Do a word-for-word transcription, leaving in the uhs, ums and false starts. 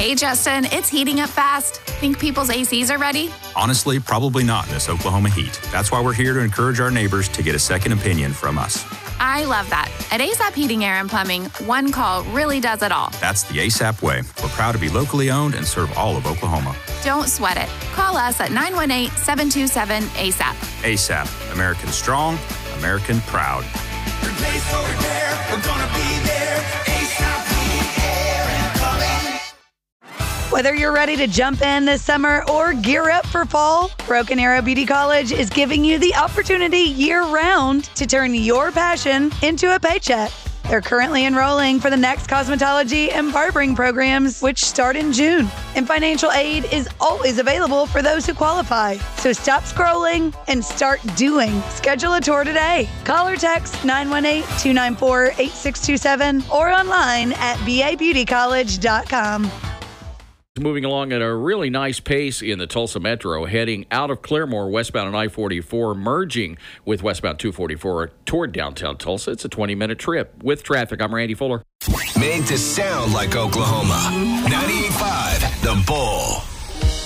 Hey, Justin, it's heating up fast. Think people's A Cs are ready? Honestly, probably not in this Oklahoma heat. That's why we're here to encourage our neighbors to get a second opinion from us. I love that. At ASAP Heating, Air, and Plumbing, one call really does it all. That's the ASAP way. We're proud to be locally owned and serve all of Oklahoma. Don't sweat it. Call us at nine one eight, seven two seven, ASAP. ASAP. American strong, American proud. Replace or repair, we're gonna be there. ASAP Heating, Air, and Plumbing. Whether you're ready to jump in this summer or gear up for fall, Broken Arrow Beauty College is giving you the opportunity year-round to turn your passion into a paycheck. They're currently enrolling for the next cosmetology and barbering programs, which start in June. And financial aid is always available for those who qualify. So stop scrolling and start doing. Schedule a tour today. Call or text nine one eight, two nine four, eight six two seven or online at b a beauty college dot com. Moving along at a really nice pace in the Tulsa Metro, heading out of Claremore, westbound on I forty-four, merging with westbound two forty-four toward downtown Tulsa. It's a twenty-minute trip. With traffic, I'm Randy Fuller. Made to sound like Oklahoma. ninety-eight point five, The Bull.